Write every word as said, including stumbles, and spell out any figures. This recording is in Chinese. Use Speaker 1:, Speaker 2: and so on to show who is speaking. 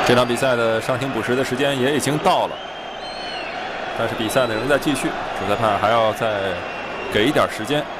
Speaker 1: 这场比赛的伤停补时的时间也已经到了，但是比赛呢仍在继续，主裁判还要再给一点时间。